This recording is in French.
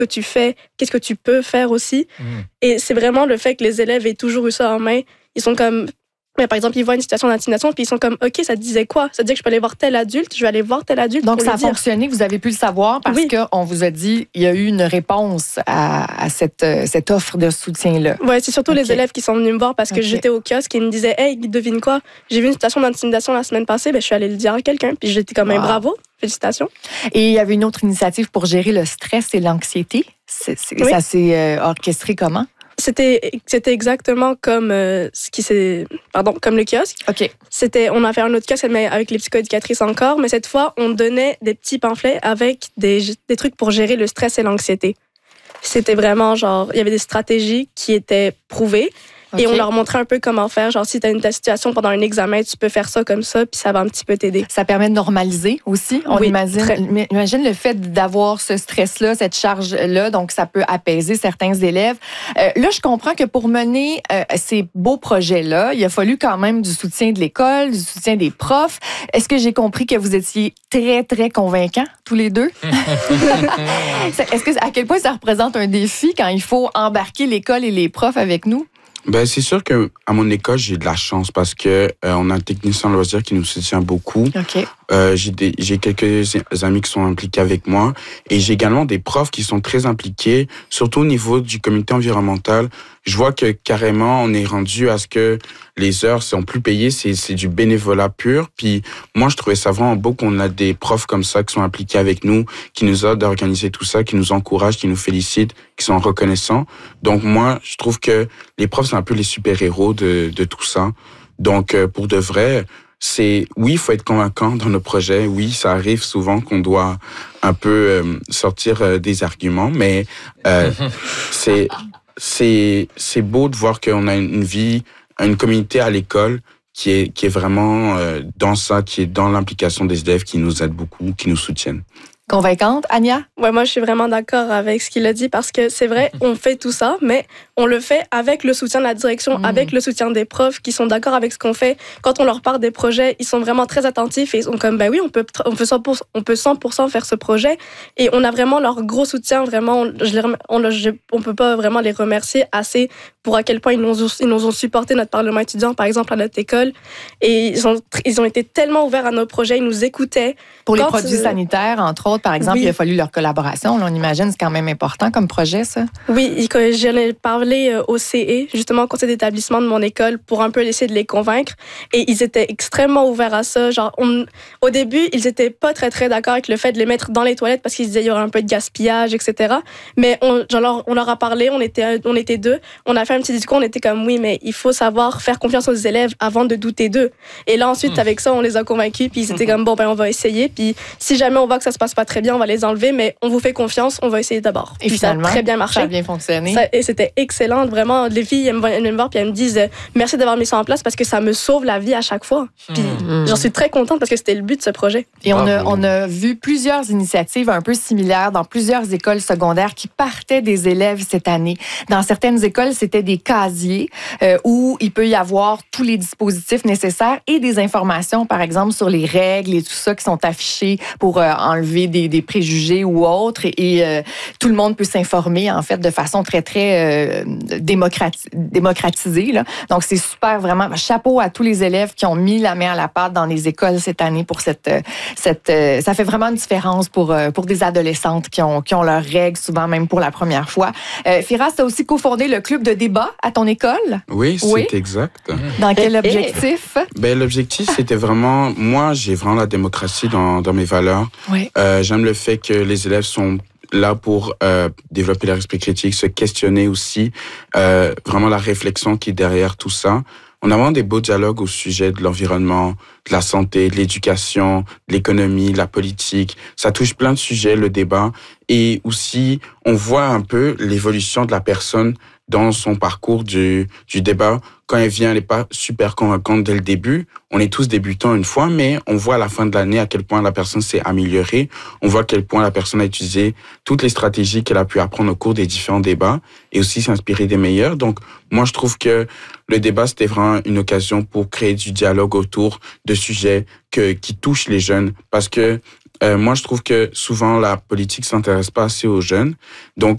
que tu fais, qu'est-ce que tu peux faire aussi. Et c'est vraiment le fait que les élèves aient toujours eu ça en main. Ils sont comme... Mais par exemple, ils voient une situation d'intimidation, puis ils sont comme, OK, ça te disait quoi? Ça te dit que je peux aller voir tel adulte, je vais aller voir tel adulte. Donc, pour ça a lui dire. fonctionné, vous avez pu le savoir parce qu'on vous a dit il y a eu une réponse à cette offre de soutien-là. Oui, c'est surtout les élèves qui sont venus me voir parce que j'étais au kiosque et ils me disaient, hey, devine quoi? J'ai vu une situation d'intimidation la semaine passée, je suis allée le dire à quelqu'un, puis j'étais comme, bravo, félicitations. Et il y avait une autre initiative pour gérer le stress et l'anxiété. Ça s'est orchestré comment? C'était exactement comme comme le kiosque. OK. On a fait un autre kiosque, mais avec les psychoéducatrices encore, mais cette fois, on donnait des petits pamphlets avec des trucs pour gérer le stress et l'anxiété. C'était vraiment il y avait des stratégies qui étaient prouvées. Et on leur montrait un peu comment faire. Genre, si tu as une situation pendant un examen, tu peux faire ça comme ça, puis ça va un petit peu t'aider. Ça permet de normaliser aussi. On imagine le fait d'avoir ce stress-là, cette charge-là, donc ça peut apaiser certains élèves. Là, je comprends que pour mener ces beaux projets-là, il a fallu quand même du soutien de l'école, du soutien des profs. Est-ce que j'ai compris que vous étiez très, très convaincants, tous les deux? À quel point ça représente un défi quand il faut embarquer l'école et les profs avec nous? Ben, c'est sûr que à mon école, j'ai de la chance parce que on a un technicien loisir qui nous soutient beaucoup. OK. J'ai quelques amis qui sont impliqués avec moi et j'ai également des profs qui sont très impliqués, surtout au niveau du comité environnemental. Je vois que carrément, on est rendu à ce que les heures sont plus payées, c'est du bénévolat pur. Puis moi, je trouvais ça vraiment beau qu'on a des profs comme ça qui sont impliqués avec nous, qui nous aident à organiser tout ça, qui nous encouragent, qui nous félicitent, qui sont reconnaissants. Donc moi, je trouve que les profs, c'est un peu les super-héros de tout ça. Donc pour de vrai, il faut être convaincant dans nos projets. Oui, ça arrive souvent qu'on doit un peu sortir des arguments, mais c'est beau de voir qu'on a une communauté à l'école qui est vraiment dans ça, qui est dans l'implication des élèves, qui nous aident beaucoup, qui nous soutiennent. Convaincante, Anya? Ouais, moi, je suis vraiment d'accord avec ce qu'il a dit parce que c'est vrai, on fait tout ça, mais on le fait avec le soutien de la direction, avec le soutien des profs qui sont d'accord avec ce qu'on fait. Quand on leur parle des projets, ils sont vraiment très attentifs et ils sont comme, ben oui, on peut 100% faire ce projet. Et on a vraiment leur gros soutien, vraiment, on peut pas vraiment les remercier assez pour à quel point ils nous ont supporté notre parlement étudiant, par exemple, à notre école. Et ils ont été tellement ouverts à nos projets, ils nous écoutaient. Pour les produits sanitaires, entre autres, par exemple, il a fallu leur collaboration. Là, on imagine c'est quand même important comme projet, ça. Oui, j'en ai parlé au CE, justement, au conseil d'établissement de mon école, pour un peu essayer de les convaincre. Et ils étaient extrêmement ouverts à ça. Genre, au début, ils étaient pas très, très d'accord avec le fait de les mettre dans les toilettes parce qu'ils disaient qu'il y aurait un peu de gaspillage, etc. Mais on leur a parlé, on était deux. On a fait un petit discours, on était comme, oui, mais il faut savoir faire confiance aux élèves avant de douter d'eux. Et là, ensuite, avec ça, on les a convaincus, puis ils étaient comme, bon, ben, on va essayer. Puis si jamais on voit que ça se passe pas très bien, on va les enlever, mais on vous fait confiance, on va essayer d'abord. Et puis finalement, ça a très bien marché. Ça a bien fonctionné. Et c'était excellent, vraiment. Les filles, elles me voir, puis elles me disent merci d'avoir mis ça en place parce que ça me sauve la vie à chaque fois. Puis j'en suis très contente parce que c'était le but de ce projet. Et on a vu plusieurs initiatives un peu similaires dans plusieurs écoles secondaires qui partaient des élèves cette année. Dans certaines écoles, c'était des casiers où il peut y avoir tous les dispositifs nécessaires et des informations, par exemple, sur les règles et tout ça qui sont affichées pour enlever des préjugés ou autres. Et tout le monde peut s'informer, en fait, de façon très, très démocratisée. Là. Donc, c'est super, vraiment. Chapeau à tous les élèves qui ont mis la main à la pâte dans les écoles cette année pour ça fait vraiment une différence pour des adolescentes qui ont leurs règles, souvent même pour la première fois. Firas, tu as aussi cofondé le club de débat à ton école? Oui, c'est exact. Dans quel objectif? Ben, l'objectif, c'était vraiment... Moi, j'ai vraiment la démocratie dans mes valeurs. Oui. J'aime le fait que les élèves sont là pour développer leur esprit critique, se questionner aussi, vraiment la réflexion qui est derrière tout ça. On a vraiment des beaux dialogues au sujet de l'environnement, de la santé, de l'éducation, de l'économie, de la politique. Ça touche plein de sujets, le débat. Et aussi, on voit un peu l'évolution de la personne dans son parcours du débat. Quand elle vient, elle n'est pas super convaincante dès le début. On est tous débutants une fois, mais on voit à la fin de l'année à quel point la personne s'est améliorée. On voit à quel point la personne a utilisé toutes les stratégies qu'elle a pu apprendre au cours des différents débats et aussi s'inspirer des meilleurs. Donc, moi, je trouve que le débat, c'était vraiment une occasion pour créer du dialogue autour de sujets qui touchent les jeunes. Parce que moi, je trouve que souvent, la politique s'intéresse pas assez aux jeunes. Donc,